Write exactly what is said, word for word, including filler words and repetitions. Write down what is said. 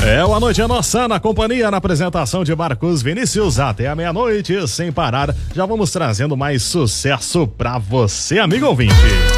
É, o A Noite é Nossa, na companhia, na apresentação de Marcos Vinícius, até a meia-noite, sem parar. Já vamos trazendo mais sucesso pra você, amigo ouvinte.